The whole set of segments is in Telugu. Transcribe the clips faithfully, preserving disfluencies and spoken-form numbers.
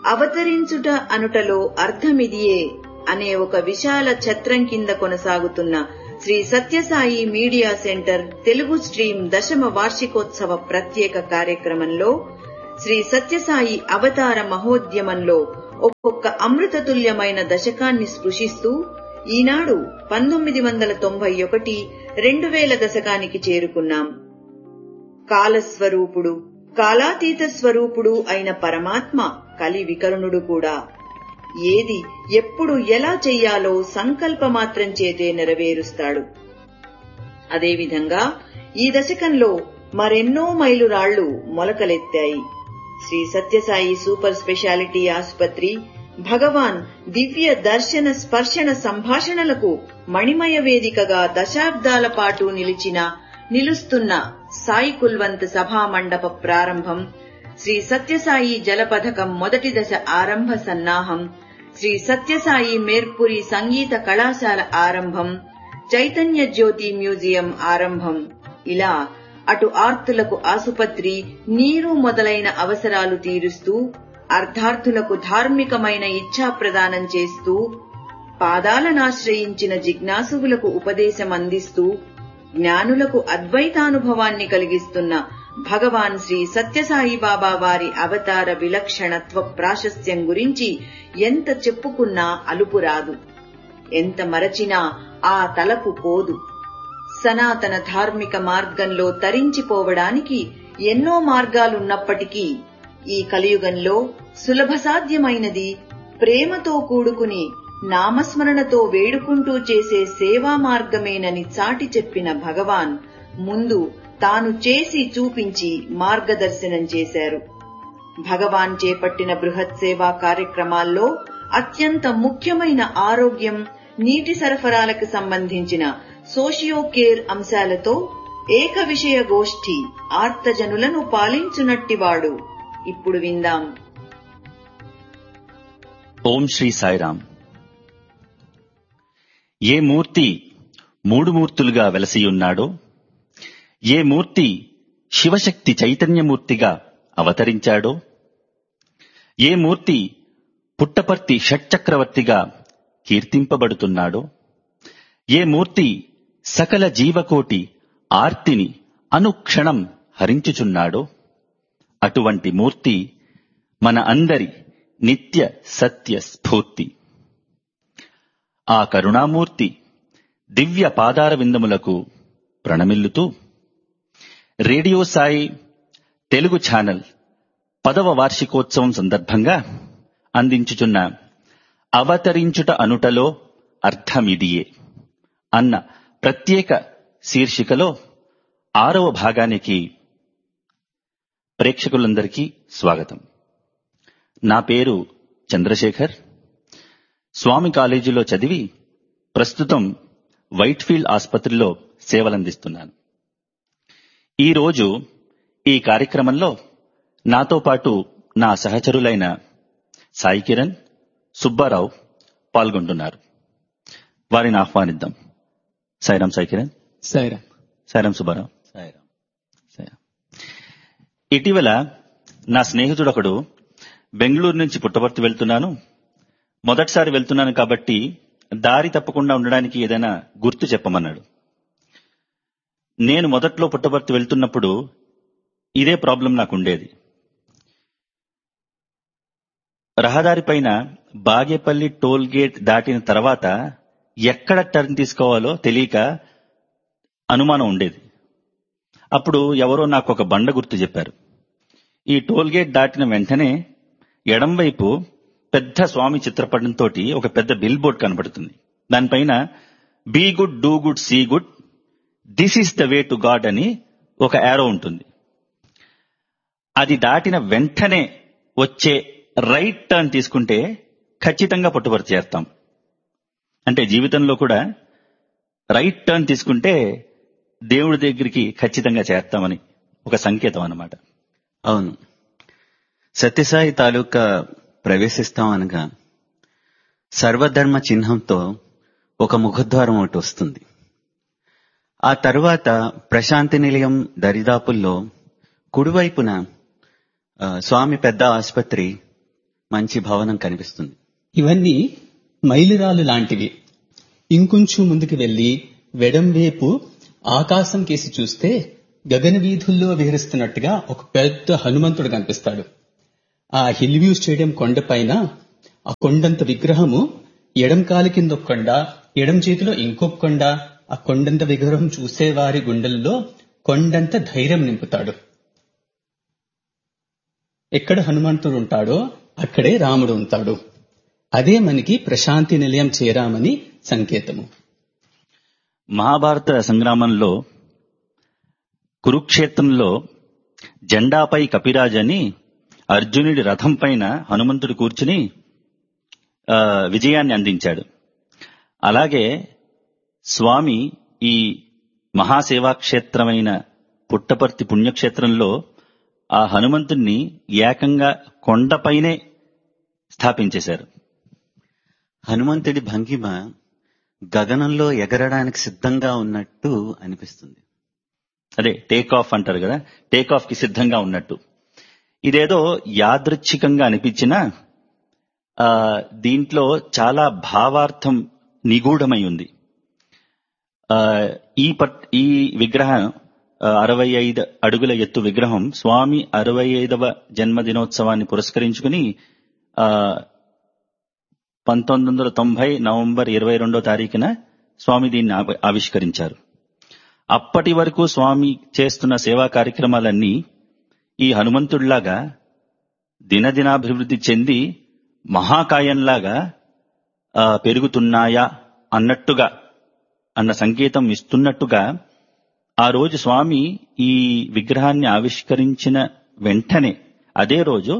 అవతరించుట అనుటలో అర్థమిదియే అనే ఒక విశాల ఛత్రం కింద కొనసాగుతున్న Shri Sathya Sai media centre Telugu stream దశమ వార్షికోత్సవ ప్రత్యేక కార్యక్రమంలో శ్రీ సత్యసాయి అవతార మహోద్యమంలో ఒక్కొక్క అమృతతుల్యమైన దశకాన్ని స్పృశిస్తూ ఈనాడు పంతొమ్మిది వందల తొంభై ఒకటి రెండు వేల దశకానికి చేరుకున్నాం. కాలస్వరూపుడు, కాలాతీత స్వరూపుడు అయిన పరమాత్మ కలి వికరుణుడు కూడా. ఏది ఎప్పుడు ఎలా చెయ్యాలో సంకల్పమాత్రం చేతే నెరవేరుస్తాడు. అదేవిధంగా ఈ దశకంలో మరెన్నో మైలురాళ్లు మొలకలెత్తాయి. శ్రీ సత్యసాయి సూపర్ స్పెషాలిటీ ఆసుపత్రి భగవాన్ దివ్య దర్శన స్పర్శన సంభాషణలకు మణిమయ వేదికగా దశాబ్దాల పాటు నిలిచిన నిలుస్తున్న సాయి కుల్వంత్ సభా మండప ప్రారంభం, శ్రీ సత్యసాయి జలపథకం మొదటి దశ ఆరంభ సన్నాహం, శ్రీ సత్యసాయి మేర్పురి సంగీత కళాశాల ఆరంభం, చైతన్య జ్యోతి మ్యూజియం ఆరంభం, ఇలా అటు ఆర్తులకు ఆసుపత్రి, నీరు మొదలైన అవసరాలు తీరుస్తూ, అర్ధార్థులకు ధార్మికమైన ఇచ్ఛా ప్రదానం చేస్తూ, పాదాలనాశ్రయించిన జిజ్ఞాసువులకు ఉపదేశం అందిస్తూ, జ్ఞానులకు అద్వైతానుభవాన్ని కలిగిస్తున్న భగవాన్ శ్రీ సత్యసాయి బాబా వారి అవతార విలక్షణత్వ ప్రాశస్త్యం గురించి ఎంత చెప్పుకున్నా అలుపురాదు, ఎంత మరచినా ఆ తలపు పోదు. సనాతన ధార్మిక మార్గంలో తరించిపోవడానికి ఎన్నో మార్గాలున్నప్పటికీ ఈ కలియుగంలో సులభ సాధ్యమైనది ప్రేమతో కూడుకుని నామస్మరణతో వేడుకుంటూ చేసే సేవా మార్గమేనని చాటి చెప్పిన భగవాన్ ముందు తాను చేసి చూపించి మార్గదర్శనం చేశారు. భగవాన్ చేపట్టిన బృహత్ సేవా కార్యక్రమాల్లో అత్యంత ముఖ్యమైన ఆరోగ్యం, నీటి సరఫరాలకు సంబంధించిన సోషియో కేర్ అంశాలతో ఏక విషయ గోష్ఠి ఆర్తజనులను పాలించునట్టివాడు. ఇప్పుడు విందాం. ఓం శ్రీ సాయిరాం. ఏ మూర్తి మూడు మూర్తులుగా వెలసియున్నాడో, ఏ మూర్తి శివశక్తి చైతన్యమూర్తిగా అవతరించాడో, ఏ మూర్తి పుట్టపర్తి షట్చక్రవర్తిగా కీర్తింపబడుతున్నాడో, ఏ మూర్తి సకల జీవకోటి ఆర్తిని అనుక్షణం హరించుచున్నాడో, అటువంటి మూర్తి మన అందరి నిత్య సత్య స్ఫూర్తి. ఆ కరుణామూర్తి దివ్య పాదార విందములకు ప్రణమిల్లుతూ రేడియో సాయి తెలుగు ఛానల్ పదవ వార్షికోత్సవం సందర్భంగా అందించుచున్న అవతరించుట అనుటలో అర్థమిదియే అన్న ప్రత్యేక శీర్షికలో ఆరవ భాగానికి ప్రేక్షకులందరికీ స్వాగతం. నా పేరు చంద్రశేఖర్. స్వామి కాలేజీలో చదివి ప్రస్తుతం వైట్ఫీల్డ్ ఆసుపత్రిలో సేవలందిస్తున్నాను. ఈరోజు ఈ కార్యక్రమంలో నాతో పాటు నా సహచరులైన సాయి కిరణ్, సుబ్బారావు పాల్గొంటున్నారు. వారిని ఆహ్వానిద్దాం. సాయిరాం సాయి కిరణ్. సాయిరాం. సాయిరాం సుబ్బారావు. సాయిరాం. సాయిరాం. ఇటీవల నా స్నేహితుడు ఒకడు బెంగళూరు నుంచి పుట్టపర్తి వెళ్తున్నాను, మొదటిసారి వెళ్తున్నాను కాబట్టి దారి తప్పకుండా ఉండడానికి ఏదైనా గుర్తు చెప్పమన్నాడు. నేను మొదట్లో పుట్టపర్తి వెళ్తున్నప్పుడు ఇదే ప్రాబ్లం నాకుండేది. రహదారి పైన బాగేపల్లి టోల్ గేట్ దాటిన తర్వాత ఎక్కడ టర్న్ తీసుకోవాలో తెలియక అనుమానం ఉండేది. అప్పుడు ఎవరో నాకు ఒక బండ గుర్తు చెప్పారు. ఈ టోల్ గేట్ దాటిన వెంటనే ఎడంవైపు పెద్ద స్వామి చిత్రపటంతో ఒక పెద్ద బిల్ బోర్డ్ కనబడుతుంది. దానిపైన be good, do good, see good, this is the way to God అని ఒక యారో ఉంటుంది. అది దాటిన వెంటనే వచ్చే రైట్ టర్న్ తీసుకుంటే ఖచ్చితంగా పుట్టపర్తి చేస్తాం. అంటే జీవితంలో కూడా రైట్ టర్న్ తీసుకుంటే దేవుడి దగ్గరికి ఖచ్చితంగా చేస్తామని ఒక సంకేతం అన్నమాట. అవును, సత్యసాయి తాలూకా ప్రవేశిస్తాం అనగా సర్వధర్మ చిహ్నంతో ఒక ముఖద్వారం ఒకటి వస్తుంది. ఆ తరువాత ప్రశాంతి నిలయం దరిదాపుల్లో కుడివైపున స్వామి పెద్ద ఆసుపత్రి, మంచి భవనం కనిపిస్తుంది. ఇవన్నీ మైలురాలు లాంటివి. ఇంకొంచెం ముందుకు వెళ్లి వెడంవైపు ఆకాశం కేసి చూస్తే గగన వీధుల్లో విహరిస్తున్నట్టుగా ఒక పెద్ద హనుమంతుడు కనిపిస్తాడు. ఆ హిల్ వ్యూ స్టేడియం కొండపైన ఆ కొండంత విగ్రహము ఎడం కాలి కింద ఒక కొండ, ఎడం చేతిలో ఇంకొక కొండ. ఆ కొండంత విగ్రహం చూసేవారి గుండెల్లో కొండంత ధైర్యం నింపుతాడు. ఎక్కడ హనుమంతుడు ఉంటాడో అక్కడే రాముడు ఉంటాడు. అదే మనకి ప్రశాంతి నిలయం చేరామని సంకేతము. మహాభారత సంగ్రామంలో కురుక్షేత్రంలో జెండాపై కపిరాజ్ అని అర్జునుడి రథం పైన హనుమంతుడు కూర్చుని విజయాన్ని అందించాడు. అలాగే స్వామి ఈ మహాసేవాక్షేత్రమైన పుట్టపర్తి పుణ్యక్షేత్రంలో ఆ హనుమంతుణ్ణి ఏకంగా కొండపైనే స్థాపించేశారు. హనుమంతుడి భంగిమ గగనంలో ఎగరడానికి సిద్ధంగా ఉన్నట్టు అనిపిస్తుంది. అదే టేక్ ఆఫ్ అంటారు కదా, టేక్ ఆఫ్ కి సిద్ధంగా ఉన్నట్టు. ఇదేదో యాదృచ్ఛికంగా అనిపించినా ఆ దీంట్లో చాలా భావార్థం నిగూఢమై ఉంది. ఆ ఈ పట్ ఈ విగ్రహం అరవై ఐదు అడుగుల ఎత్తు విగ్రహం స్వామి అరవై ఐదవ జన్మదినోత్సవాన్ని పురస్కరించుకుని ఆ పంతొమ్మిది వందల తొంభై నవంబర్ ఇరవై రెండో తారీఖున స్వామి దీన్ని ఆవిష్కరించారు. అప్పటి వరకు స్వామి చేస్తున్న సేవా కార్యక్రమాలన్నీ ఈ హనుమంతుడిలాగా దినదినాభివృద్ధి చెంది మహాకాయంలాగా పెరుగుతున్నాయా అన్నట్టుగా అన్న సంకేతం ఇస్తున్నట్టుగా ఆ రోజు స్వామి ఈ విగ్రహాన్ని ఆవిష్కరించిన వెంటనే అదే రోజు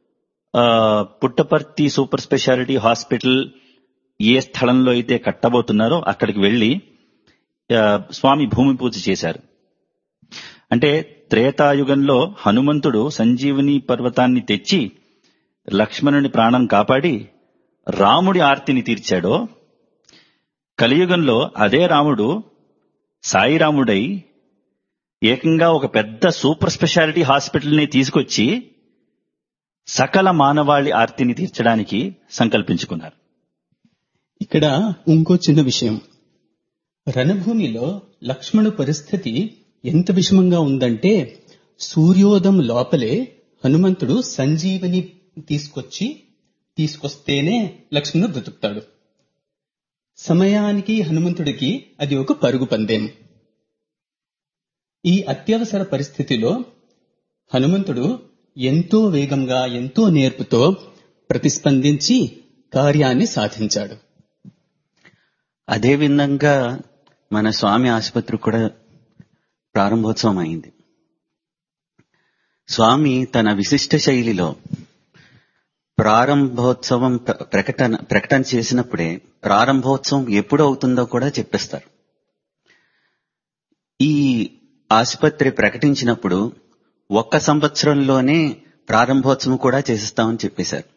పుట్టపర్తి సూపర్ స్పెషాలిటీ హాస్పిటల్ ఏ స్థలంలో అయితే కట్టబోతున్నారో అక్కడికి వెళ్లి స్వామి భూమి పూజ చేశారు. అంటే త్రేతాయుగంలో హనుమంతుడు సంజీవని పర్వతాన్ని తెచ్చి లక్ష్మణుని ప్రాణం కాపాడి రాముడి ఆర్తిని తీర్చాడో, కలియుగంలో అదే రాముడు సాయిరాముడై ఏకంగా ఒక పెద్ద సూపర్ స్పెషాలిటీ హాస్పిటల్ని తీసుకొచ్చి సకల మానవాళి ఆర్తిని తీర్చడానికి సంకల్పించుకున్నారు. ఇక్కడ ఇంకో చిన్న విషయం, రణభూమిలో లక్ష్మణు పరిస్థితి ఎంత విషమంగా ఉందంటే సూర్యోదయం లోపలే హనుమంతుడు సంజీవని తీసుకొచ్చి తీసుకొస్తేనే లక్ష్మణుడు బ్రతుకుతాడు. సమయానికి హనుమంతుడికి అది ఒక పరుగు పందెం. ఈ అత్యవసర పరిస్థితిలో హనుమంతుడు ఎంతో వేగంగా ఎంతో నేర్పుతో ప్రతిస్పందించి కార్యాన్ని సాధించాడు. అదే విధంగా మన స్వామి ఆసుపత్రి కూడా ప్రారంభోత్సవం అయింది. స్వామి తన విశిష్ట శైలిలో ప్రారంభోత్సవం ప్రకటన ప్రకటన చేసినప్పుడే ప్రారంభోత్సవం ఎప్పుడు అవుతుందో కూడా చెప్పేస్తారు. ఈ ఆసుపత్రి ప్రకటించినప్పుడు ఒక్క సంవత్సరంలోనే ప్రారంభోత్సవం కూడా చేసిస్తామని చెప్పేశారు.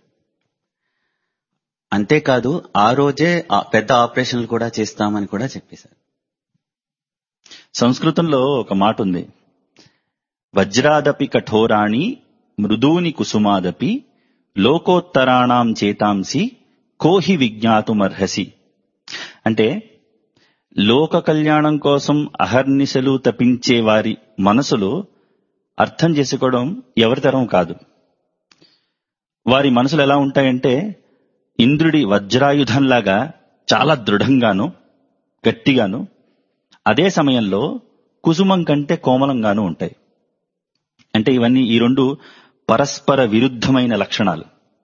అంతేకాదు ఆ రోజే పెద్ద ఆపరేషన్లు కూడా చేస్తామని కూడా చెప్పేశారు. సంస్కృతంలో ఒక మాట ఉంది, వజ్రాదపి కఠోరాణి మృదూని కుసుమాదపి లోకోత్తరాణం చేతాంసి కోహి విజ్ఞాతుమర్హసి. అంటే లోక కళ్యాణం కోసం అహర్నిశలు తపించే వారి మనసులు అర్థం చేసుకోవడం ఎవరి తరం కాదు. వారి మనసులు ఎలా ఉంటాయంటే ఇంద్రుడి వజ్రాయుధంలాగా చాలా దృఢంగాను గట్టిగాను, అదే సమయంలో కుసుమం కంటే కోమలంగాను ఉంటాయి. అంటే ఇవన్నీ ఈ రెండు పరస్పర విరుద్ధమైన లక్షణాలు.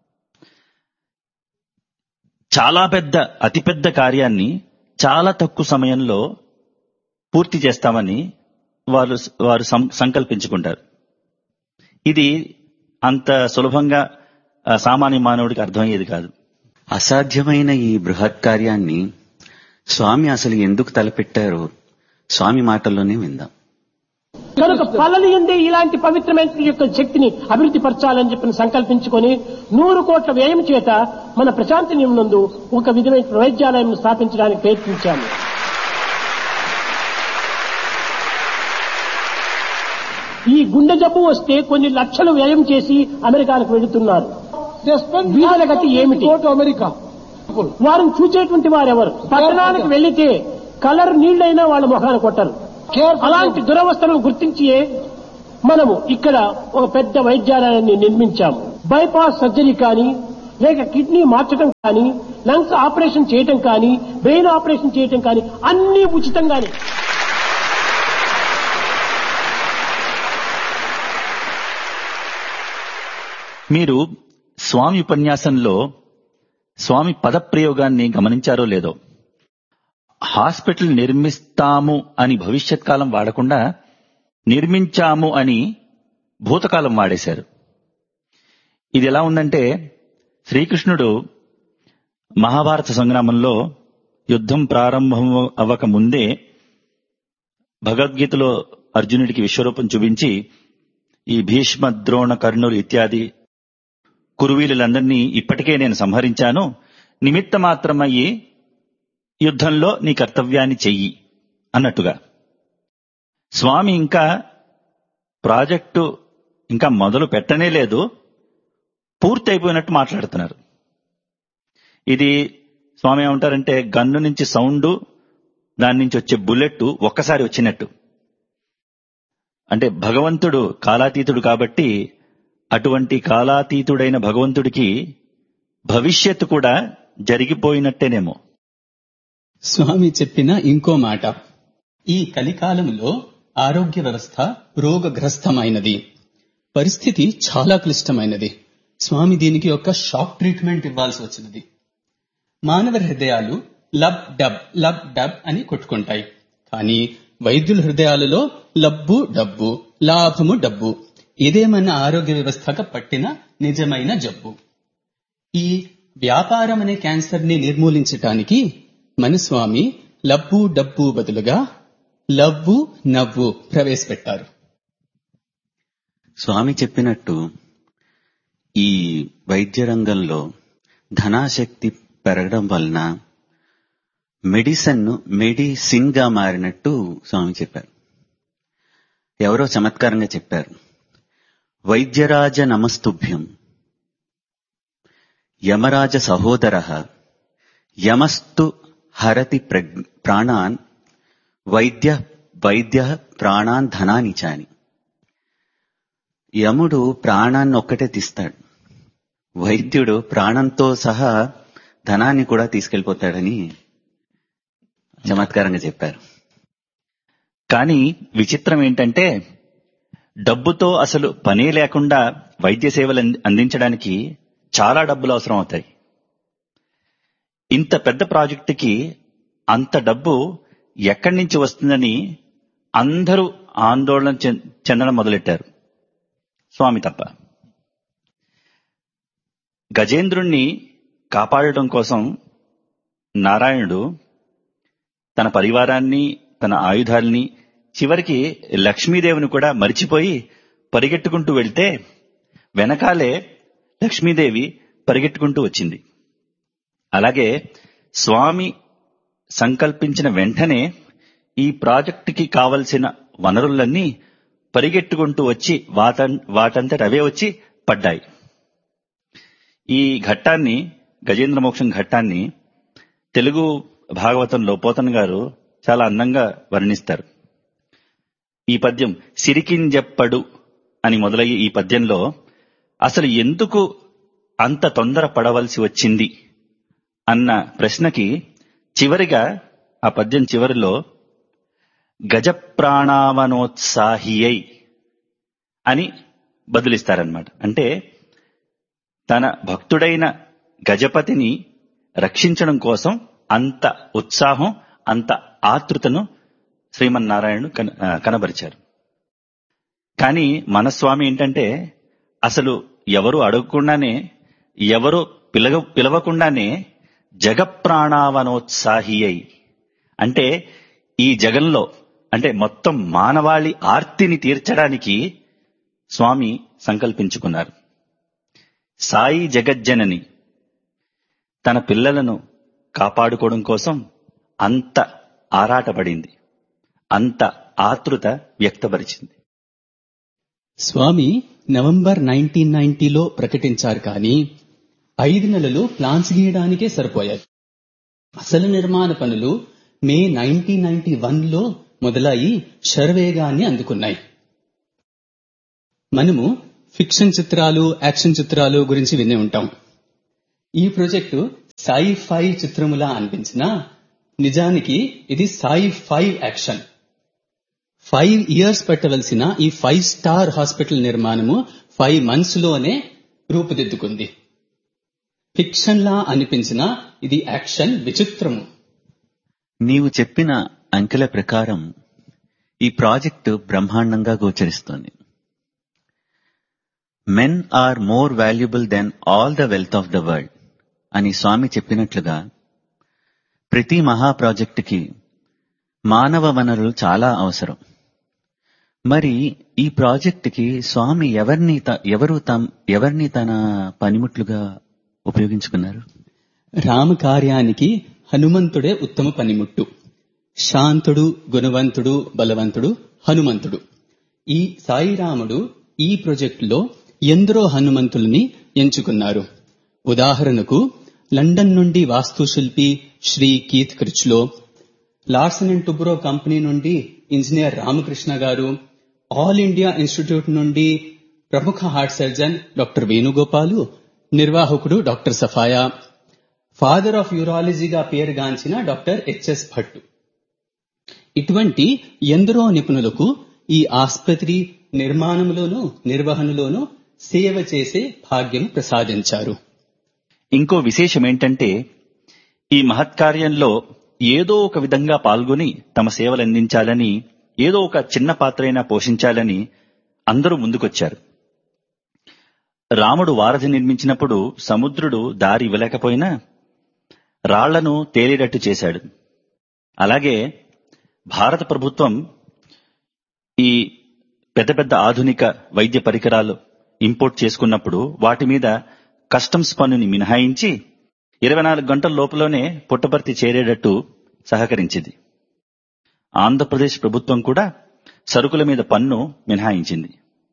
చాలా పెద్ద అతిపెద్ద కార్యాన్ని చాలా తక్కువ సమయంలో పూర్తి చేస్తామని వారు వారు సంకల్పించుకుంటారు. ఇది అంత సులభంగా సామాన్య మానవుడికి అర్థమయ్యేది కాదు. అసాధ్యమైన ఈ బృహత్ కార్యాన్ని స్వామి అసలు ఎందుకు తలపెట్టారో స్వామి మాటల్లోనే విందాం. కనుక పల్లలు ఎందే ఇలాంటి పవిత్రమైన యొక్క శక్తిని అభివృద్ధి పరచాలని చెప్పి సంకల్పించుకొని నూరు కోట్ల వ్యయం చేత మన ప్రశాంతి నందు ఒక విధమైన వైద్యాలయం స్థాపించడానికి ప్రయత్నించాము. ఈ గుండె జబ్బు వస్తే కొన్ని లక్షలు వ్యయం చేసి అమెరికాకు వెళుతున్నారు. వీళ్ళ గతి ఏమిటి? అమెరికా వారిని చూచేటువంటి వారెవరు? పట్టణానికి వెళ్లితే కలర్ నీళ్లైనా వాళ్ళ ముఖాన్ని కొట్టరు. అలాంటి దురవస్థలను గుర్తించి మనము ఇక్కడ ఒక పెద్ద వైద్యాలయాన్ని నిర్మించాము. బైపాస్ సర్జరీ కానీ, లేక కిడ్నీ మార్చడం కానీ, లంగ్స్ ఆపరేషన్ చేయటం కానీ, బ్రెయిన్ ఆపరేషన్ చేయటం కానీ అన్ని ఉచితంగానే. మీరు స్వామి ఉపన్యాసంలో స్వామి పదప్రయోగాన్ని గమనించారో లేదో, హాస్పిటల్ నిర్మిస్తాము అని భవిష్యత్ కాలం వాడకుండా నిర్మించాము అని భూతకాలం వాడేశారు. ఇది ఎలా ఉందంటే, శ్రీకృష్ణుడు మహాభారత సంగ్రామంలో యుద్ధం ప్రారంభం అవ్వక ముందే భగవద్గీతలో అర్జునుడికి విశ్వరూపం చూపించి ఈ భీష్మ ద్రోణ కర్ణులు ఇత్యాది కురువీరులందరినీ ఇప్పటికే నేను సంహరించాను, నిమిత్త మాత్రమయ్యి యుద్ధంలో నీ కర్తవ్యాన్ని చెయ్యి అన్నట్టుగా. స్వామి ఇంకా ప్రాజెక్టు ఇంకా మొదలు పెట్టనే లేదు, పూర్తి అయిపోయినట్టు మాట్లాడుతున్నారు. ఇది స్వామి ఏమంటారంటే, గన్ను నుంచి సౌండ్, దాని నుంచి వచ్చే బుల్లెట్ ఒక్కసారి వచ్చినట్టు. అంటే భగవంతుడు కాలాతీతుడు కాబట్టి అటువంటి కాలాతీతుడైన భగవంతుడికి భవిష్యత్తు కూడా జరిగిపోయినట్టేనేమో. స్వామి చెప్పిన ఇంకో మాట, ఈ కలికాలంలో ఆరోగ్య వ్యవస్థ రోగగ్రస్తమైనది, పరిస్థితి చాలా క్లిష్టమైనది. స్వామి దీనికి ఒక షాక్ ట్రీట్మెంట్ ఇవ్వాల్సి వచ్చినది. మానవ హృదయాలు లబ్ డబ్ లబ్ డబ్ అని కొట్టుకుంటాయి, కానీ వైద్యుల హృదయాలలో లబ్బు డబ్బు, లాభము డబ్బు. ఇదే మన ఆరోగ్య వ్యవస్థకు పట్టిన నిజమైన జబ్బు. ఈ వ్యాపారం అనే క్యాన్సర్ ని నిర్మూలించటానికి మన స్వామి లబ్బు డబ్బు బదులుగా లవ్వు నవ్వు ప్రవేశపెట్టారు. స్వామి చెప్పినట్టు ఈ వైద్య రంగంలో ధనాశక్తి పెరగడం వలన మెడిసిన్ మెడిసిన్ గా మారినట్టు స్వామి చెప్పారు. ఎవరో చమత్కారంగా చెప్పారు, వైద్యరాజ నమస్తుభ్యం, యమరాజ సహోదర, యమస్తు హరతి ప్రాణాన్, వైద్య వైద్య ప్రాణాన్ ధనానిచాని. యముడు ప్రాణాన్ని ఒక్కటే తీస్తాడు, వైద్యుడు ప్రాణంతో సహా ధనాన్ని కూడా తీసుకెళ్లిపోతాడని చమత్కారంగా చెప్పారు. కానీ విచిత్రం ఏంటంటే, డబ్బుతో అసలు పనే లేకుండా వైద్య సేవలు అందించడానికి చాలా డబ్బులు అవసరం అవుతాయి. ఇంత పెద్ద ప్రాజెక్టుకి అంత డబ్బు ఎక్కడి నుంచి వస్తుందని అందరూ ఆందోళన చెందడం మొదలెట్టారు, స్వామి తప్ప. గజేంద్రుణ్ణి కాపాడటం కోసం నారాయణుడు తన పరివారాన్ని, తన ఆయుధాల్ని, చివరికి లక్ష్మీదేవిని కూడా మరిచిపోయి పరిగెట్టుకుంటూ వెళ్తే వెనకాలే లక్ష్మీదేవి పరిగెట్టుకుంటూ వచ్చింది. అలాగే స్వామి సంకల్పించిన వెంటనే ఈ ప్రాజెక్టుకి కావలసిన వనరులన్నీ పరిగెట్టుకుంటూ వచ్చి వాట వాటంతట అవే వచ్చి పడ్డాయి. ఈ ఘట్టాన్ని, గజేంద్ర మోక్షం ఘట్టాన్ని తెలుగు భాగవతంలో పోతన్ గారు చాలా అందంగా వర్ణిస్తారు. ఈ పద్యం సిరికింజెప్పడు అని మొదలయ్యే ఈ పద్యంలో అసలు ఎందుకు అంత తొందర పడవలసి వచ్చింది అన్న ప్రశ్నకి చివరిగా ఆ పద్యం చివరిలో గజప్రాణావనోత్సాహియై అని బదులిస్తారనమాట. అంటే తన భక్తుడైన గజపతిని రక్షించడం కోసం అంత ఉత్సాహం, అంత ఆతృతను శ్రీమన్నారాయణుడు కనబరిచారు. కానీ మన స్వామి ఏంటంటే, అసలు ఎవరు అడగకుండానే, ఎవరు పిలవ పిలవకుండానే జగప్రాణావనోత్సాహి అయి, అంటే ఈ జగంలో, అంటే మొత్తం మానవాళి ఆర్తిని తీర్చడానికి స్వామి సంకల్పించుకున్నారు. సాయి జగజ్జనని తన పిల్లలను కాపాడుకోవడం కోసం అంత ఆరాటపడింది, అంత ఆతృత వ్యక్తపరిచింది. స్వామి నవంబర్ నైన్టీన్ నైన్టీలో ప్రకటించారు, కానీ ఐదు నెలలు ప్లాన్స్ గీయడానికే సరిపోయాయి. అసలు నిర్మాణ పనులు మే నైన్టీన్ నైన్టీ వన్ లో మొదలయ్యి శరవేగాన్ని అందుకున్నాయి. మనము ఫిక్షన్ చిత్రాలు, యాక్షన్ చిత్రాలు గురించి వినే ఉంటాం. ఈ ప్రాజెక్టు సై ఫై చిత్రములా అనిపించినా నిజానికి ఇది సై ఫై యాక్షన్. ఫైవ్ ఇయర్స్ పెట్టవలసిన ఈ ఫైవ్ స్టార్ హాస్పిటల్ నిర్మాణము ఫైవ్ మంత్స్ లోనే రూపుదిద్దుకుంది. ఫిక్షన్ లా అనిపించిన ఇది యాక్షన్ విచిత్రము. నీవు చెప్పిన అంకెల ప్రకారం ఈ ప్రాజెక్టు బ్రహ్మాండంగా గోచరిస్తోంది. Men are more valuable then all the wealth of the world అని స్వామి చెప్పినట్లుగా ప్రతి మహా ప్రాజెక్టుకి మానవ వనరులు చాలా అవసరం. మరి ఈ ప్రాజెక్టుకి స్వామి ఎవరిని ఎవరు ఎవరిని తన పనిముట్లుగా ఉపయోగించుకున్నారు? రామకార్యానికి హనుమంతుడే ఉత్తమ పనిముట్టు. శాంతుడు, గుణవంతుడు, బలవంతుడు హనుమంతుడు. ఈ సాయిరాముడు ఈ ప్రాజెక్టులో ఎందరో హనుమంతుల్ని ఎంచుకున్నారు. ఉదాహరణకు లండన్ నుండి వాస్తుశిల్పి Shri Keith క్రిచ్లో, Larson and Toubro company నుండి ఇంజనీర్ రామకృష్ణ గారు, ఆల్ ఇండియా ఇన్స్టిట్యూట్ నుండి ప్రముఖ హార్ట్ సర్జన్ డాక్టర్ వేణుగోపాలు, నిర్వాహకుడు డాక్టర్ సఫాయా, ఫాదర్ ఆఫ్ యూరాలజీగా పేరుగాంచిన డాక్టర్ హెచ్ఎస్ భట్. ఇటువంటి ఎందరో నిపుణులకు ఈ ఆసుపత్రి నిర్మాణంలోనూ నిర్వహణలోనూ సేవ చేసే భాగ్యం ప్రసాదించారు. ఇంకో విశేషం ఏంటంటే, ఈ మహత్కార్యంలో ఏదో ఒక విధంగా పాల్గొని తమ సేవలు అందించాలని, ఏదో ఒక చిన్న పాత్రైనా పోషించాలని అందరూ ముందుకొచ్చారు. రాముడు వారధి నిర్మించినప్పుడు సముద్రుడు దారి ఇవ్వలేకపోయినా రాళ్లను తేలేటట్టు చేశాడు. అలాగే భారత ప్రభుత్వం ఈ పెద్ద పెద్ద ఆధునిక వైద్య పరికరాలు ఇంపోర్ట్ చేసుకున్నప్పుడు వాటి మీద కస్టమ్స్ పన్నుని మినహాయించి ఇరవై నాలుగు గంటల లోపలనే పుట్టపర్తి చేరేటట్టు సహకరించింది. ఆంధ్రప్రదేశ్ ప్రభుత్వం కూడా సరుకుల మీద పన్ను మినహాయించింది.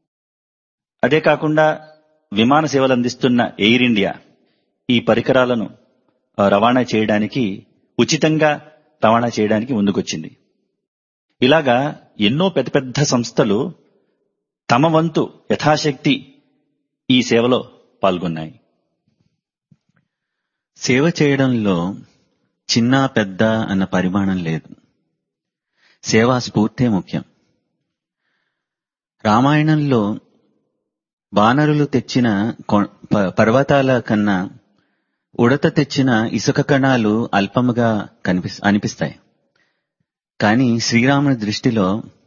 అదే కాకుండా విమాన సేవలు అందిస్తున్న ఎయిర్ ఇండియా ఈ పరికరాలను రవాణా చేయడానికి, ఉచితంగా రవాణా చేయడానికి ముందుకొచ్చింది. ఇలాగా ఎన్నో పెద్ద పెద్ద సంస్థలు తమ వంతు యథాశక్తి ఈ సేవలో పాల్గొన్నాయి. సేవ చేయడంలో చిన్న పెద్ద అన్న పరిమాణం లేదు. సేవా స్ఫూర్తే ముఖ్యం. రామాయణంలో వానరులు తెచ్చిన పర్వతాల కన్నా ఉడత తెచ్చిన ఇసుక కణాలు అల్పముగా కనిపి అనిపిస్తాయి. కానీ శ్రీరాముని దృష్టిలో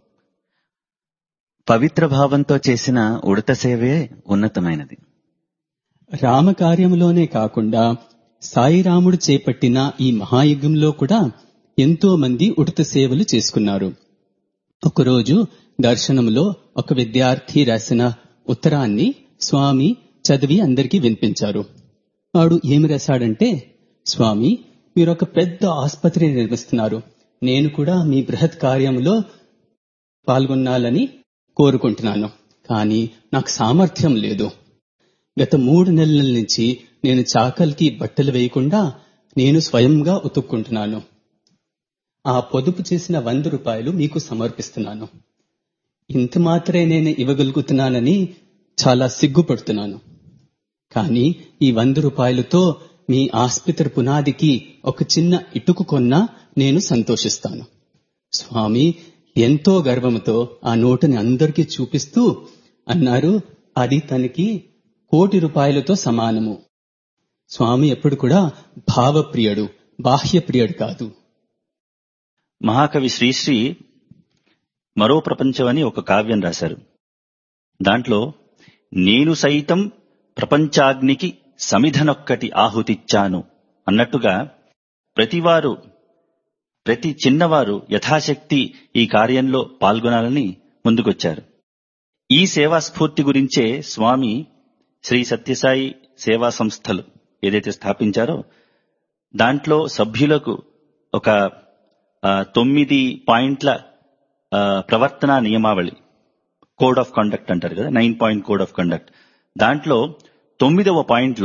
పవిత్ర భావంతో చేసిన ఉడత సేవే ఉన్నతమైనది. రామకార్యంలోనే కాకుండా సాయిరాముడు చేపట్టిన ఈ మహాయుగంలో కూడా ఎంతో మంది ఉడత సేవలు చేసుకున్నారు. ఒకరోజు దర్శనంలో ఒక విద్యార్థి రాసిన ఉత్తరాన్ని స్వామి చదివి అందరికీ వినిపించారు. వాడు ఏమి రాశాడంటే, స్వామి, మీరు ఒక పెద్ద ఆసుపత్రి నిర్మిస్తున్నారు. నేను కూడా మీ బృహత్ కార్యంలో పాల్గొనాలని కోరుకుంటున్నాను. కానీ నాకు సామర్థ్యం లేదు. గత మూడు నెలల నుంచి నేను చాకల్కి బట్టలు వేయకుండా నేను స్వయంగా ఉతుక్కుంటున్నాను. ఆ పొదుపు చేసిన వంద రూపాయలు మీకు సమర్పిస్తున్నాను. ఇంత మాత్రమే నేను ఇవ్వగలుగుతున్నానని చాలా సిగ్గుపడుతున్నాను. కానీ ఈ వంద రూపాయలతో మీ ఆసుపత్రి పునాదికి ఒక చిన్న ఇటుకు కొన్నా నేను సంతోషిస్తాను. స్వామి ఎంతో గర్వంతో ఆ నోటుని అందరికీ చూపిస్తూ అన్నారు, అది తనకి కోటి రూపాయలతో సమానము. స్వామి ఎప్పుడు కూడా భావప్రియుడు, బాహ్యప్రియుడు కాదు. మహాకవి శ్రీశ్రీ మరో ప్రపంచం అని ఒక కావ్యం రాశారు. దాంట్లో నేను సైతం ప్రపంచాగ్నికి సమిధనొక్కటి ఆహుతిచ్చాను అన్నట్టుగా ప్రతివారు, ప్రతి చిన్నవారు యథాశక్తి ఈ కార్యంలో పాల్గొనాలని ముందుకొచ్చారు. ఈ సేవా స్ఫూర్తి గురించే స్వామి శ్రీ సత్యసాయి సేవా సంస్థలు ఏదైతే స్థాపించారో దాంట్లో సభ్యులకు ఒక తొమ్మిది పాయింట్ల ప్రవర్తనా నియమావళి, కోడ్ ఆఫ్ కండక్ట్ అంటారు కదా, nine point code of conduct, దాంట్లో తొమ్మిదవ పాయింట్లో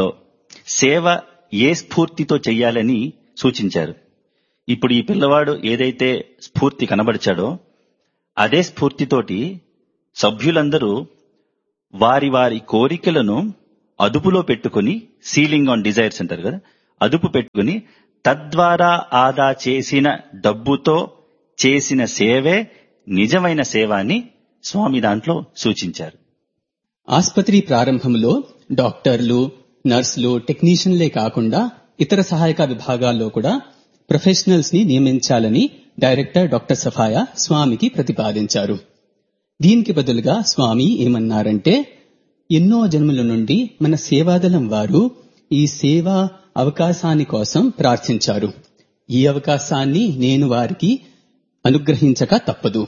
సేవ ఏ స్ఫూర్తితో చెయ్యాలని సూచించారు. ఇప్పుడు ఈ పిల్లవాడు ఏదైతే స్ఫూర్తి కనబరిచాడో అదే స్ఫూర్తితోటి సభ్యులందరూ వారి వారి కోరికలను అదుపులో పెట్టుకుని, సీలింగ్ ఆన్ డిజైర్స్ అంటారు కదా, అదుపు పెట్టుకుని తద్వారా ఆదా చేసిన డబ్బుతో చేసిన సేవే నిజమైన సేవ అని స్వామి దాంట్లో సూచించారు. ఆస్పత్రి ప్రారంభంలో డాక్టర్లు, నర్సులు, టెక్నీషియన్లే కాకుండా ఇతర సహాయక విభాగాల్లో కూడా ప్రొఫెషనల్స్ ని నియమించాలని డైరెక్టర్ డాక్టర్ సఫాయా స్వామికి ప్రతిపాదించారు. దీనికి బదులుగా స్వామి ఏమన్నారంటే, ఎన్నో జన్మల నుండి మన సేవాదళం వారు ఈ సేవా అవకాశాన్ని కోసం ప్రార్థించారు. ఈ అవకాశాన్ని నేను వారికి అనుగ్రహించక తప్పదు.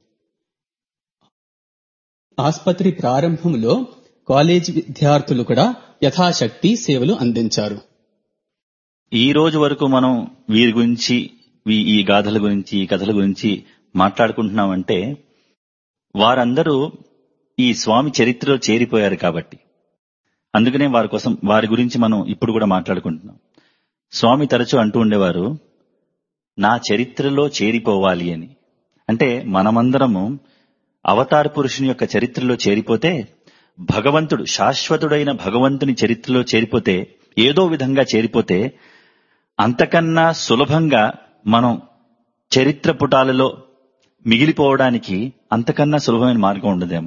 ఆస్పత్రి ప్రారంభంలో కాలేజ్ విద్యార్థులు కూడా యథాశక్తి సేవలు అందించారు. ఈ రోజు వరకు మనం వీరి గురించి, ఈ గాథల గురించి, ఈ కథల గురించి మాట్లాడుకుంటున్నామంటే వారందరూ ఈ స్వామి చరిత్రలో చేరిపోయారు కాబట్టి. అందుకనే వారి కోసం, వారి గురించి మనం ఇప్పుడు కూడా మాట్లాడుకుంటున్నాం. స్వామి తరచూ అంటూ ఉండేవారు, నా చరిత్రలో చేరిపోవాలి అని. అంటే మనమందరము అవతార పురుషుని యొక్క చరిత్రలో చేరిపోతే, భగవంతుడు, శాశ్వతుడైన భగవంతుని చరిత్రలో చేరిపోతే, ఏదో విధంగా చేరిపోతే, అంతకన్నా సులభంగా మనం చరిత్ర పుటాలలో మిగిలిపోవడానికి అంతకన్నా సులభమైన మార్గం ఉండదేమో.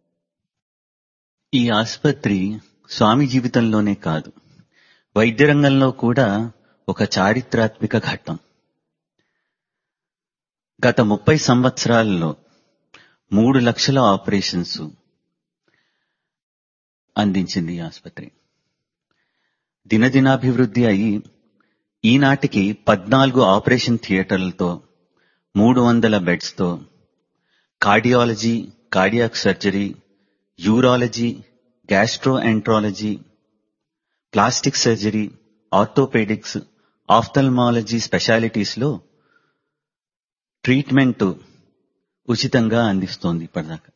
ఈ ఆసుపత్రి స్వామి జీవితంలోనే కాదు, వైద్య రంగంలో కూడా ఒక చారిత్రాత్మక ఘట్టం. గత ముప్పై సంవత్సరాలలో మూడు లక్షల ఆపరేషన్స్ అందించింది ఈ ఆసుపత్రి. దినదినాభివృద్ధి అయి ఈనాటికి పద్నాలుగు ఆపరేషన్ థియేటర్లతో, మూడు వందల బెడ్స్తో, cardiology, cardiac surgery, urology, gastro enterology, plastic surgery, orthopaedics, ophthalmology specialities లో ట్రీట్మెంట్ ఉచితంగా అందిస్తోంది ఇప్పటిదాకా.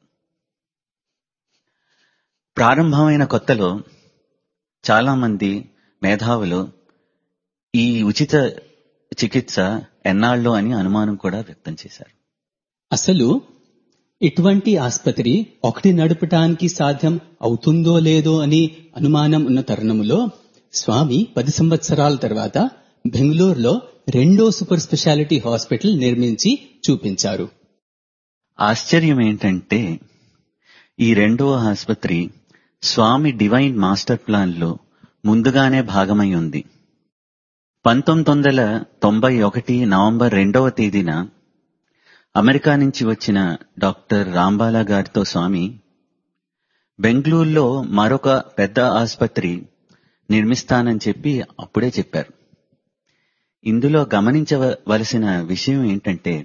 ప్రారంభమైన కొత్తలో చాలా మంది మేధావులు ఈ ఉచిత చికిత్స ఎన్నాళ్ళో అని అనుమానం కూడా వ్యక్తం చేశారు. అసలు ఇటువంటి ఆసుపత్రి ఒకటి నడపటానికి సాధ్యం అవుతుందో లేదో అని అనుమానం ఉన్న తరుణంలో స్వామి పది సంవత్సరాల తర్వాత బెంగళూరులో రెండో సూపర్ స్పెషాలిటీ హాస్పిటల్ నిర్మించి చూపించారు. ఆశ్చర్యం ఏంటంటే, ఈ రెండవ ఆసుపత్రి స్వామి డివైన్ మాస్టర్ ప్లాన్ లో ముందుగానే భాగమై ఉంది. పంతొమ్మిది వందల తొంభై ఒకటి నవంబర్ రెండవ తేదీన అమెరికా నుంచి వచ్చిన డాక్టర్ రాంబాలా గారితో స్వామి బెంగళూరులో మరొక పెద్ద ఆసుపత్రి నిర్మిస్తానని చెప్పి అప్పుడే చెప్పారు. ఇందులో గమనించవలసిన విషయం ఏంటంటే,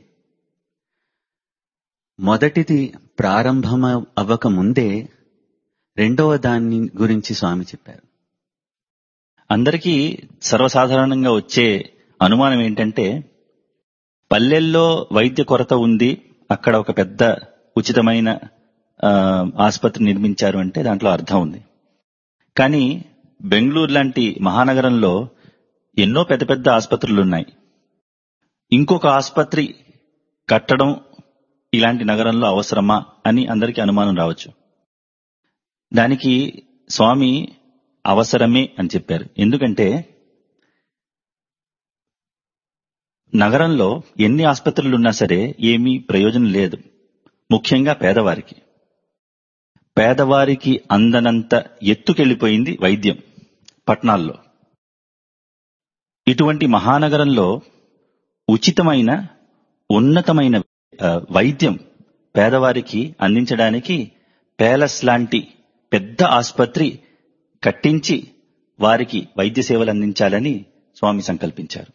మొదటిది ప్రారంభం అవ్వక ముందే రెండవ దాని గురించి స్వామి చెప్పారు. అందరికీ సర్వసాధారణంగా వచ్చే అనుమానం ఏంటంటే, పల్లెల్లో వైద్య కొరత ఉంది, అక్కడ ఒక పెద్ద ఉచితమైన ఆసుపత్రి నిర్మించారు అంటే దాంట్లో అర్థం ఉంది. కానీ బెంగళూరు లాంటి మహానగరంలో ఎన్నో పెద్ద పెద్ద ఆసుపత్రులు ఉన్నాయి. ఇంకొక ఆసుపత్రి కట్టడం ఇలాంటి నగరంలో అవసరమా అని అందరికీ అనుమానం రావచ్చు. దానికి స్వామి అవసరమే అని చెప్పారు. ఎందుకంటే నగరంలో ఎన్ని ఆసుపత్రులు ఉన్నా సరే ఏమీ ప్రయోజనం లేదు. ముఖ్యంగా పేదవారికి పేదవారికి అందనంత ఎత్తుకెళ్లిపోయింది వైద్యం పట్టణాల్లో. ఇటువంటి మహానగరంలో ఉచితమైన ఉన్నతమైన వైద్యం పేదవారికి అందించడానికి పేలస్ లాంటి పెద్ద ఆసుపత్రి కట్టించి వారికి వైద్య సేవలు అందించాలని స్వామి సంకల్పించారు.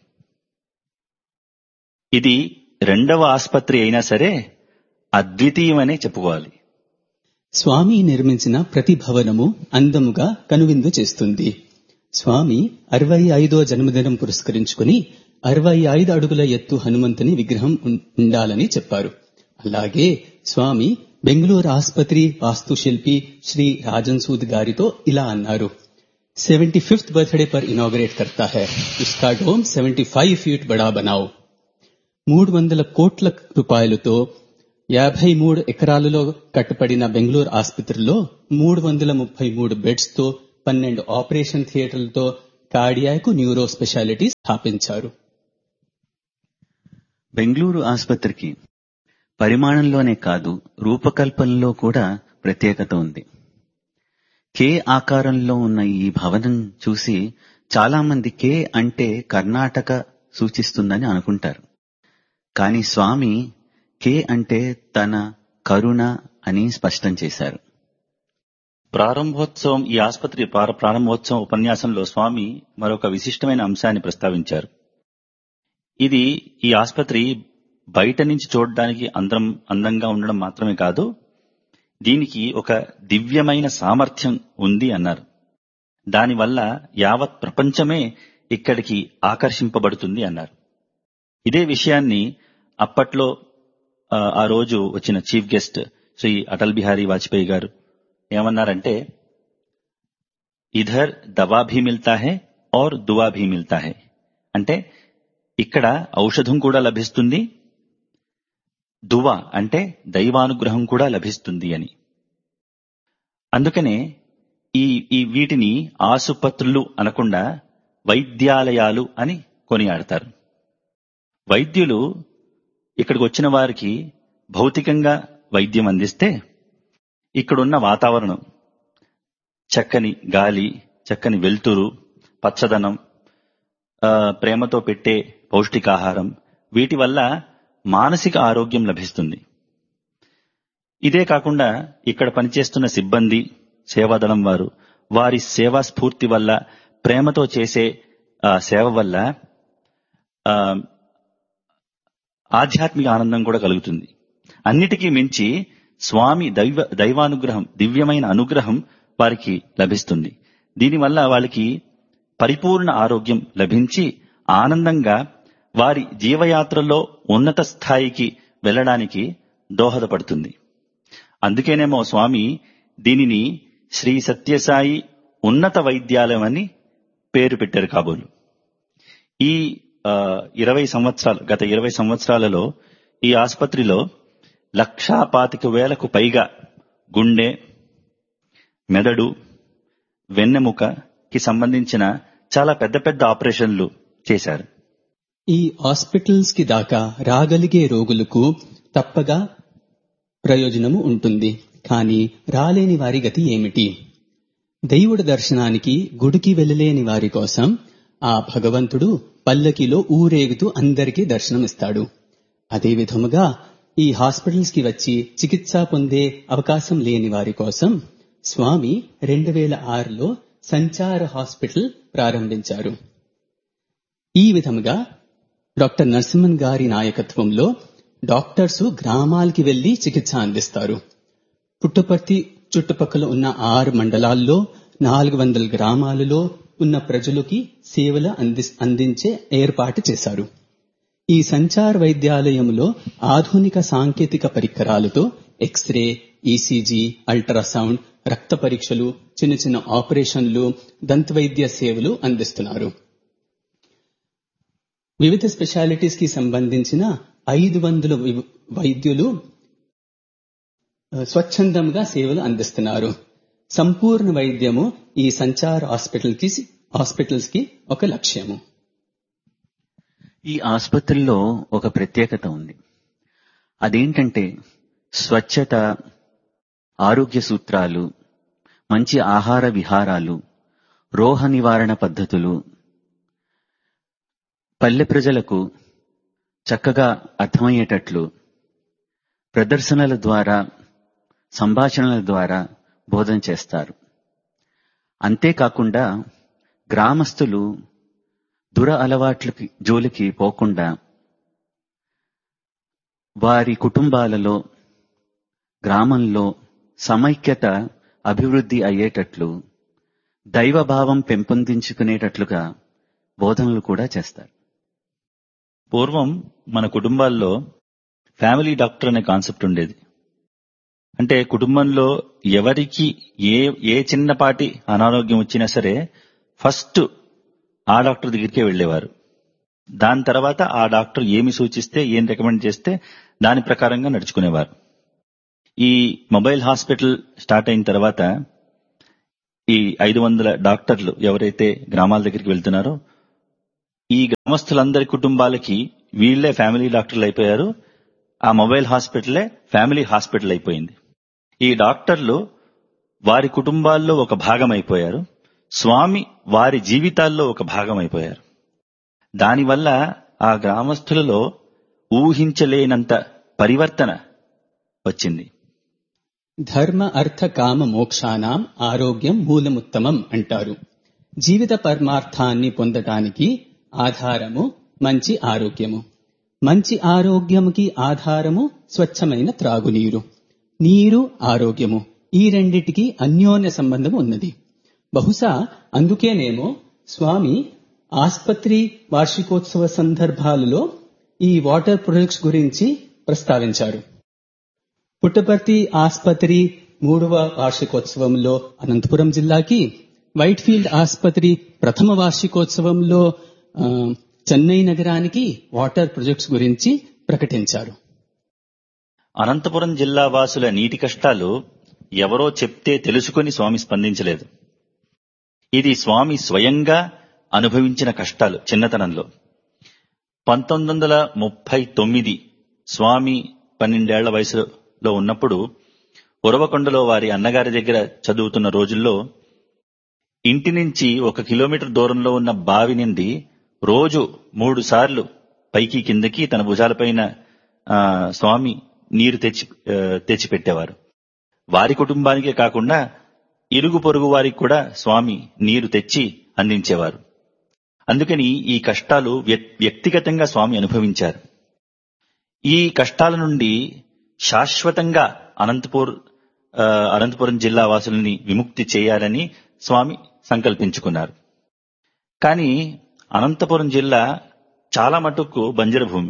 ఇది రెండవ ఆసుపత్రి అయినా సరే అద్వితీయమనే చెప్పుకోవాలి. స్వామి నిర్మించిన ప్రతి భవనము అందముగా కనువిందు చేస్తుంది. స్వామి అరవై ఐదో జన్మదినం పురస్కరించుకుని అరవై ఐదు అడుగుల ఎత్తు హనుమంతుని విగ్రహం ఉండాలని చెప్పారు. అలాగే స్వామి బెంగళూరు ఆసుపత్రి వాస్తుశిల్పి శ్రీ రాజన్ సూద్ గారితో ఇలా అన్నారు: सेवेंटी फिफ्थ बर्थडे पर इनॉग्रेट करता है। उसका डोम సెవెంటీ ఫైవ్ फीट बड़ा बनाओ। మూడు వందల కోట్ల రూపాయలతో యాభై మూడు ఎకరాలలో కట్టబడిన బెంగళూరు ఆసుపత్రిలో మూడు వందల ముప్పై మూడు బెడ్స్ తో పన్నెండు ఆపరేషన్ థియేటర్లతో కార్డియాక్ న్యూరో స్పెషాలిటీ స్థాపించారు. బెంగళూరు ఆసుపత్రికి పరిమాణంలోనే కాదు రూపకల్పనలో కూడా ప్రత్యేకత ఉంది. కే ఆకారంలో ఉన్న ఈ భవనం చూసి చాలా మంది కే అంటే కర్ణాటక సూచిస్తుందని అనుకుంటారు. కానీ స్వామి కే అంటే తన కరుణ అని స్పష్టం చేశారు. ప్రారంభోత్సవం ఈ ఆసుపత్రి ప్రారంభోత్సవం ఉపన్యాసంలో స్వామి మరొక విశిష్టమైన అంశాన్ని ప్రస్తావించారు. ఇది ఈ ఆసుపత్రి బయట నుంచి చూడడానికి అందం అందంగా ఉండడం మాత్రమే కాదు, దీనికి ఒక దివ్యమైన సామర్థ్యం ఉంది అన్నారు. దానివల్ల యావత్ ప్రపంచమే ఇక్కడికి ఆకర్షింపబడుతుంది అన్నారు. ఇదే విషయాన్ని అప్పట్లో ఆ రోజు వచ్చిన చీఫ్ గెస్ట్ శ్రీ అటల్ బిహారీ వాజ్పేయి గారు ఏమన్నారంటే, ఇధర్ దవా భీ మిల్తా హై ఔర్ దువా భీ మిల్తా హై, అంటే ఇక్కడ ఔషధం కూడా లభిస్తుంది, దువా అంటే దైవానుగ్రహం కూడా లభిస్తుంది అని. అందుకనే ఈ ఈ వీటిని ఆసుపత్రులు అనకుండా వైద్యాలయాలు అని కొనియాడతారు. వైద్యులు ఇక్కడికి వచ్చిన వారికి భౌతికంగా వైద్యం అందిస్తే, ఇక్కడున్న వాతావరణం, చక్కని గాలి, చక్కని వెలుతురు, పచ్చదనం, ప్రేమతో పెట్టే పౌష్టికాహారం, వీటి వల్ల మానసిక ఆరోగ్యం లభిస్తుంది. ఇదే కాకుండా ఇక్కడ పనిచేస్తున్న సిబ్బంది, సేవాదళం వారు వారి సేవా స్ఫూర్తి వల్ల, ప్రేమతో చేసే సేవ వల్ల ఆధ్యాత్మిక ఆనందం కూడా కలుగుతుంది. అన్నిటికీ మించి స్వామి దైవ దైవానుగ్రహం, దివ్యమైన అనుగ్రహం వారికి లభిస్తుంది. దీనివల్ల వాళ్ళకి పరిపూర్ణ ఆరోగ్యం లభించి ఆనందంగా వారి జీవయాత్రలో ఉన్నత స్థాయికి వెళ్లడానికి దోహదపడుతుంది. అందుకేనేమో స్వామి దీనిని శ్రీ సత్యసాయి ఉన్నత వైద్యాలయం అని పేరు పెట్టారు కాబోలు. ఈ ఇరవై సంవత్సరాలు గత ఇరవై సంవత్సరాలలో ఈ ఆసుపత్రిలో లక్షా పాతిక వేలకు పైగా గుండె, మెదడు, వెన్నెముకకి సంబంధించిన చాలా పెద్ద పెద్ద ఆపరేషన్లు చేశారు. ఈ హాస్పిటల్స్ కి దాకా రాగలిగే రోగులకు తప్పగా ప్రయోజనము ఉంటుంది. కానీ రాలేని వారి గతి ఏమిటి? దైవుడి దర్శనానికి గుడికి వెళ్ళలేని వారి కోసం ఆ భగవంతుడు పల్లకిలో ఊరేగుతూ అందరికీ దర్శనమిస్తాడు. అదే విధముగా ఈ హాస్పిటల్స్ కి వచ్చి చికిత్స పొందే అవకాశం లేని వారి కోసం స్వామి రెండు వేల ఆరులో సంచార హాస్పిటల్ ప్రారంభించారు. ఈ విధముగా డాక్టర్ నరసింహన్ గారి నాయకత్వంలో డాక్టర్స్ గ్రామాలకి వెళ్లి చికిత్స అందిస్తారు. పుట్టపర్తి చుట్టుపక్కల ఉన్న ఆరు మండలాల్లో నాలుగు వందల గ్రామాలలో ఉన్న ప్రజలకి సేవలు అంది అందించే ఏర్పాటు చేశారు. ఈ సంచార వైద్యాలయంలో ఆధునిక సాంకేతిక పరికరాలతో ఎక్స్రే, ఈసీజీ, అల్ట్రాసౌండ్, రక్త పరీక్షలు, చిన్న చిన్న ఆపరేషన్లు, దంతవైద్య సేవలు అందిస్తున్నారు. వివిధ స్పెషాలిటీస్ కి సంబంధించిన ఐదు వందల వైద్యులు స్వచ్ఛందంగా సేవలు అందిస్తున్నారు. సంపూర్ణ వైద్యము ఈ సంచార హాస్పిటల్ కి హాస్పిటల్స్ కి ఒక లక్ష్యము. ఈ ఆసుపత్రిలో ఒక ప్రత్యేకత ఉంది. అదేంటంటే స్వచ్ఛత, ఆరోగ్య సూత్రాలు, మంచి ఆహార విహారాలు, రోగ నివారణ పద్ధతులు పల్లె ప్రజలకు చక్కగా అర్థమయ్యేటట్లు ప్రదర్శనల ద్వారా, సంభాషణల ద్వారా బోధన చేస్తారు. అంతేకాకుండా గ్రామస్తులు దుర అలవాట్లకి జోలికి పోకుండా వారి కుటుంబాలలో, గ్రామంలో సమైక్యత అభివృద్ధి అయ్యేటట్లు, దైవభావం పెంపొందించుకునేటట్లుగా బోధనలు కూడా చేస్తారు. పూర్వం మన కుటుంబాల్లో ఫ్యామిలీ డాక్టర్ అనే కాన్సెప్ట్ ఉండేది. అంటే కుటుంబంలో ఎవరికి ఏ ఏ చిన్నపాటి అనారోగ్యం వచ్చినా సరే ఫస్ట్ ఆ డాక్టర్ దగ్గరికే వెళ్లేవారు. దాని తర్వాత ఆ డాక్టర్ ఏమి సూచిస్తే, ఏం రికమెండ్ చేస్తే దాని ప్రకారంగా నడుచుకునేవారు. ఈ మొబైల్ హాస్పిటల్ స్టార్ట్ అయిన తర్వాత ఈ ఐదు వందల డాక్టర్లు ఎవరైతే గ్రామాల దగ్గరికి వెళ్తున్నారో ఈ గ్రామస్తులందరి కుటుంబాలకి వీళ్లే ఫ్యామిలీ డాక్టర్లు అయిపోయారు. ఆ మొబైల్ హాస్పిటలే ఫ్యామిలీ హాస్పిటల్ అయిపోయింది. ఈ డాక్టర్లు వారి కుటుంబాల్లో ఒక భాగం అయిపోయారు. స్వామి వారి జీవితాల్లో ఒక భాగం అయిపోయారు. దానివల్ల ఆ గ్రామస్తులలో ఊహించలేనంత పరివర్తన వచ్చింది. ధర్మ అర్థ కామ మోక్షానాం ఆరోగ్యం మూలముత్తమం అంటారు. జీవిత పరమార్థాన్ని పొందటానికి ఆధారము మంచి ఆరోగ్యము. మంచి ఆరోగ్యముకి ఆధారము స్వచ్ఛమైన త్రాగునీరు. నీరు ఆరోగ్యము, ఈ రెండిటికి అన్యోన్య సంబంధం ఉన్నది. బహుశా అందుకేనేమో స్వామి ఆస్పత్రి వార్షికోత్సవ సందర్భాలలో ఈ వాటర్ ప్రొడక్ట్స్ గురించి ప్రస్తావించారు. పుట్టపర్తి ఆస్పత్రి మూడవ వార్షికోత్సవంలో అనంతపురం జిల్లాకి, వైట్ ఫీల్డ్ ఆస్పత్రి ప్రథమ వార్షికోత్సవంలో చెన్నై నగరానికి వాటర్ ప్రాజెక్ట్స్ గురించి ప్రకటించారు. అనంతపురం జిల్లా వాసుల నీటి కష్టాలు ఎవరో చెప్తే తెలుసుకుని స్వామి స్పందించలేదు. ఇది స్వామి స్వయంగా అనుభవించిన కష్టాలు. చిన్నతనంలో పంతొమ్మిది వందల ముప్పై తొమ్మిది స్వామి పన్నెండేళ్ల వయసులో ఉన్నప్పుడు ఉరవకొండలో వారి అన్నగారి దగ్గర చదువుతున్న రోజుల్లో ఇంటి నుంచి ఒక కిలోమీటర్ దూరంలో ఉన్న బావి నుండి రోజు మూడు సార్లు పైకి కిందకి తన భుజాలపైన స్వామి నీరు తెచ్చి తెచ్చిపెట్టేవారు. వారి కుటుంబానికే కాకుండా ఇరుగు పొరుగు వారికి కూడా స్వామి నీరు తెచ్చి అందించేవారు. అందుకని ఈ కష్టాలు వ్యక్తిగతంగా స్వామి అనుభవించారు. ఈ కష్టాల నుండి శాశ్వతంగా అనంతపూర్ అనంతపురం జిల్లా వాసుల్ని విముక్తి చేయాలని స్వామి సంకల్పించుకున్నారు. కానీ అనంతపురం జిల్లా చాలా మటుకు బంజరు భూమి.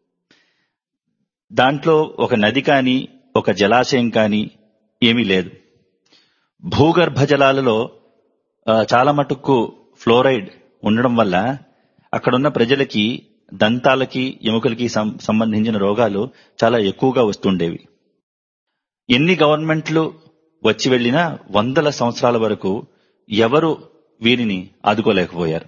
దాంట్లో ఒక నది కానీ ఒక జలాశయం కానీ ఏమీ లేదు. భూగర్భ జలాలలో చాలా మటుకు ఫ్లోరైడ్ ఉండడం వల్ల అక్కడున్న ప్రజలకి దంతాలకి ఎముకలకి సంబంధించిన రోగాలు చాలా ఎక్కువగా వస్తుండేవి. ఎన్ని గవర్నమెంట్లు వచ్చి వెళ్లినా వందల సంవత్సరాల వరకు ఎవరు వీరిని ఆదుకోలేకపోయారు.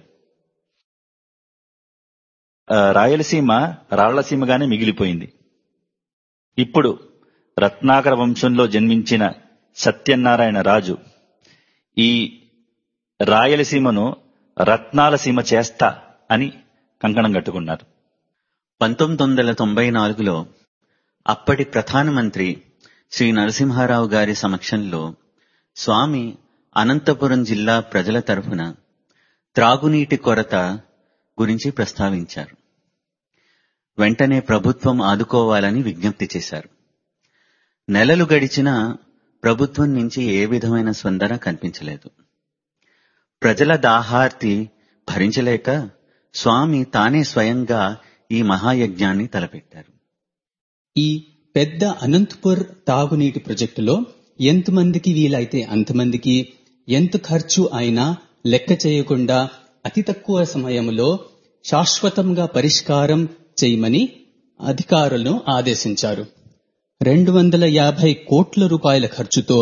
రాయలసీమ రాళ్లసీమగానే మిగిలిపోయింది. ఇప్పుడు రత్నాకర వంశంలో జన్మించిన సత్యనారాయణ రాజు ఈ రాయలసీమను రత్నాల సీమ చేస్తా అని కంకణం కట్టుకున్నారు. పంతొమ్మిది వందల తొంభై నాలుగులో అప్పటి ప్రధానమంత్రి శ్రీ నరసింహారావు గారి సమక్షంలో స్వామి అనంతపురం జిల్లా ప్రజల తరఫున త్రాగునీటి కొరత గురించి ప్రస్తావించారు. వెంటనే ప్రభుత్వం ఆదుకోవాలని విజ్ఞప్తి చేశారు. నెలలు గడిచినా ప్రభుత్వం నుంచి ఏ విధమైన స్పందన కనిపించలేదు. ప్రజల దాహార్తి భరించలేక స్వామి తానే స్వయంగా ఈ మహాయజ్ఞాన్ని తలపెట్టారు. ఈ పెద్ద అనంతపూర్ తాగునీటి ప్రాజెక్టులో ఎంతమందికి వీలైతే అంతమందికి ఎంత ఖర్చు అయినా లెక్క చేయకుండా అతి తక్కువ సమయంలో శాశ్వతంగా పరిష్కారం చేయమని అధికారులను ఆదేశించారు. రెండు వందల యాభై కోట్ల రూపాయల ఖర్చుతో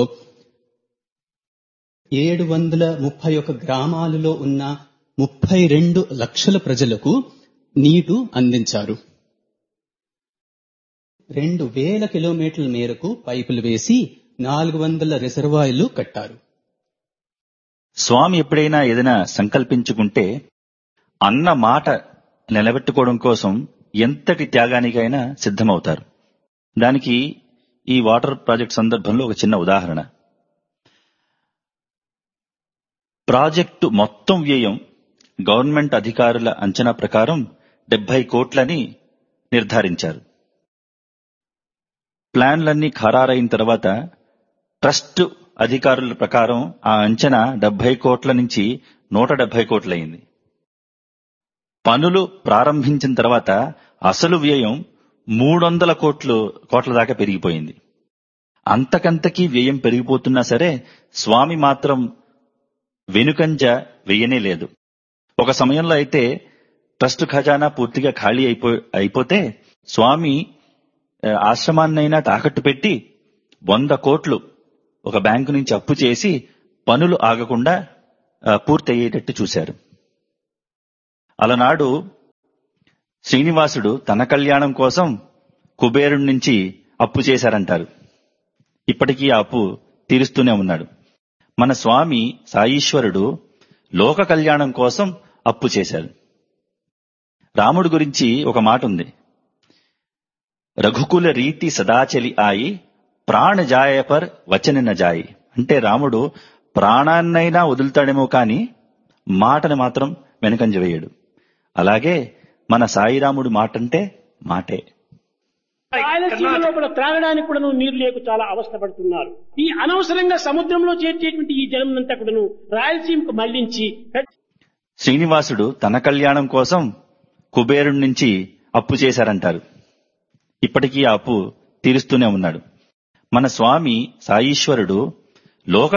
ఏడు వందల ముప్పై ఒక గ్రామాలలో ఉన్న ముప్పై రెండు లక్షల ప్రజలకు నీరు అందించారు. రెండు వేల కిలోమీటర్ల మేరకు పైపులు వేసి నాలుగు వందల రిజర్వాయర్లు కట్టారు. స్వామి ఎప్పుడైనా ఏదైనా సంకల్పించుకుంటే అన్న మాట నిలబెట్టుకోవడం కోసం ఎంతటి త్యాగానికైనా సిద్ధమవుతారు. దానికి ఈ వాటర్ ప్రాజెక్ట్ సందర్భంలో ఒక చిన్న ఉదాహరణ. ప్రాజెక్టు మొత్తం వ్యయం గవర్నమెంట్ అధికారుల అంచనా ప్రకారం డెబ్బై కోట్లని నిర్ధారించారు. ప్లాన్లన్నీ ఖరారైన తర్వాత ట్రస్ట్ అధికారుల ప్రకారం ఆ అంచనా డెబ్బై కోట్ల నుంచి నూట డెబ్బై కోట్లయింది. పనులు ప్రారంభించిన తర్వాత అసలు వ్యయం మూడు వందల కోట్లు కోట్ల దాకా పెరిగిపోయింది. అంతకంతకీ వ్యయం పెరిగిపోతున్నా సరే స్వామి మాత్రం వెనుకంజ వెయ్యనే లేదు. ఒక సమయంలో అయితే ట్రస్ట్ ఖజానా పూర్తిగా ఖాళీ అయిపో అయిపోతే స్వామి ఆశ్రమాన్నైనా తాకట్టు పెట్టి వంద కోట్లు ఒక బ్యాంకు నుంచి అప్పు చేసి పనులు ఆగకుండా పూర్తయ్యేటట్టు చూశారు. అలనాడు శ్రీనివాసుడు తన కళ్యాణం కోసం కుబేరుడి నుంచి అప్పు చేశారంటారు. ఇప్పటికీ ఆ అప్పు తీరుస్తూనే ఉన్నాడు. మన స్వామి సాయీశ్వరుడు లోక కళ్యాణం కోసం అప్పు చేశారు. రాముడి గురించి ఒక మాట ఉంది, రఘుకుల రీతి సదాచలి ఆయి ప్రాణ జాయ పర్ వచన న జాయి. అంటే రాముడు ప్రాణాన్నైనా వదులుతాడేమో కాని మాటను మాత్రం వెనకంజ వేయడు. అలాగే మన సాయిరాముడి మాట అంటే మాటే. రాయలసీమ లోపల త్రాగడానికి కూడా నీరు లేక చాలా అవస్థ పడుతున్నారు. ఈ అనవసరంగా సముద్రంలో చేర్చేటువంటి ఈ జలమంతా కూడాను రాయలసీమకు మళ్లించి శ్రీనివాసుడు తన కళ్యాణం కోసం కుబేరుడి నుంచి అప్పు చేశారంటారు. ఇప్పటికీ ఆ అప్పు తీరుస్తూనే ఉన్నాడు. మన స్వామి సాయీశ్వరుడు లోక